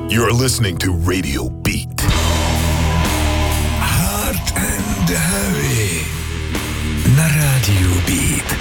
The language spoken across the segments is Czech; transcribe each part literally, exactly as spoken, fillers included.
You're listening to Radio Beat. Hard and Heavy na Radio Beat.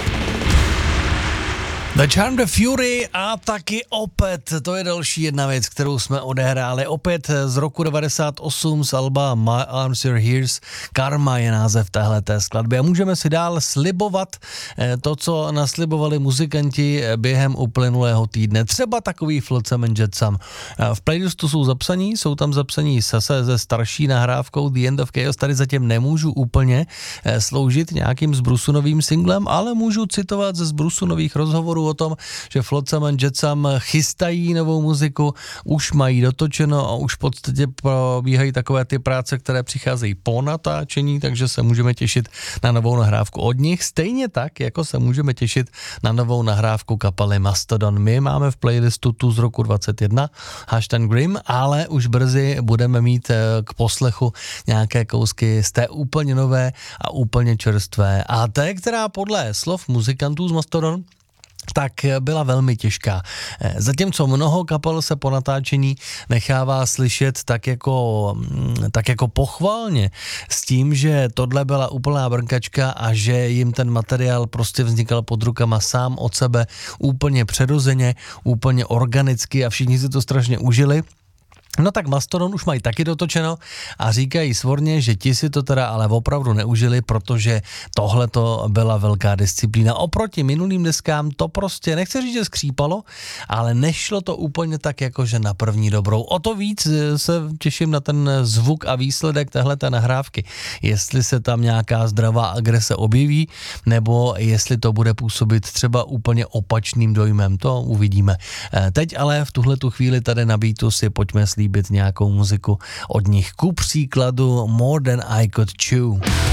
The Charmed Fury a taky opět, to je další jedna věc, kterou jsme odehráli, opět z roku devadesát osm z alba My Arms Your Ears, Karma je název téhleté skladby a můžeme si dál slibovat to, co naslibovali muzikanti během uplynulého týdne, třeba takový Flotsam and Jetsam. V playlistu jsou zapsaní, jsou tam zapsaní zase ze starší nahrávkou The End of Chaos, tady zatím nemůžu úplně sloužit nějakým zbrusunovým singlem, ale můžu citovat ze zbrusunových rozhovorů o tom, že Flotsam and Jetsam chystají novou muziku, už mají dotočeno a už v podstatě probíhají takové ty práce, které přicházejí po natáčení, takže se můžeme těšit na novou nahrávku od nich, stejně tak, jako se můžeme těšit na novou nahrávku kapely Mastodon. My máme v playlistu tu z roku dvacet jedna, Hashtag Grim, ale už brzy budeme mít k poslechu nějaké kousky z té úplně nové a úplně čerstvé a té, která podle slov muzikantů z Mastodon tak byla velmi těžká. Zatímco mnoho kapel se po natáčení nechává slyšet tak jako, tak jako pochvalně s tím, že tohle byla úplná brnkačka a že jim ten materiál prostě vznikal pod rukama sám od sebe úplně přirozeně, úplně organicky a všichni si to strašně užili. No tak Mastodon už mají taky dotočeno a říkají svorně, že ti si to teda ale opravdu neužili, protože tohle to byla velká disciplína. Oproti minulým deskám to prostě, nechci říct, že skřípalo, ale nešlo to úplně tak jakože na první dobrou. O to víc se těším na ten zvuk a výsledek téhleté nahrávky. Jestli se tam nějaká zdravá agrese objeví, nebo jestli to bude působit třeba úplně opačným dojmem, to uvidíme. Teď ale v tuhletu chvíli tady na beatu si pojďme slíbit nějakou muziku od nich. Ku příkladu More Than I Could Chew.